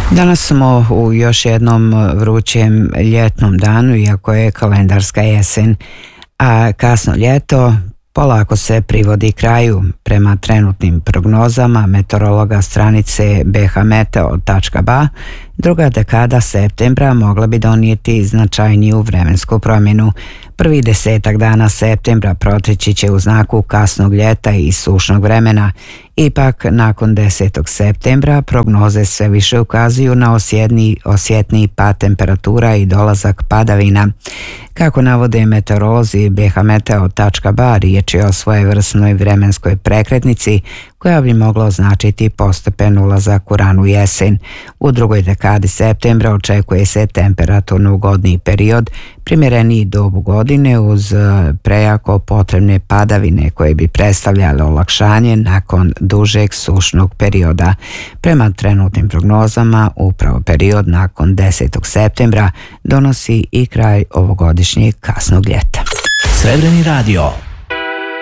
Danas smo u još jednom vrućem ljetnom danu, iako je kalendarska jesen, a kasno ljeto polako se privodi kraju. Prema trenutnim prognozama meteorologa stranice bhmeteo.ba, druga dekada septembra mogla bi donijeti značajniju vremensku promjenu. Prvi 10 dana septembra proteći će u znaku kasnog ljeta i sušnog vremena. Ipak, nakon 10. septembra prognoze sve više ukazuju na osjetniji pad temperatura i dolazak padavina. Kako navode meteorolozi bhmeteo.ba, riječ je o svojevrsnoj vremenskoj prekretnici koja bi mogla označiti postepen ulazak u ranu jesen. U drugoj dekadi septembra očekuje se temperaturno ugodniji period, primjereniji dobu godine uz prejako potrebne padavine koje bi predstavljale olakšanje nakon dužeg sušnog perioda. Prema trenutnim prognozama, upravo period nakon 10. septembra donosi i kraj ovogodišnjeg kasnog ljeta. Srebreni radio.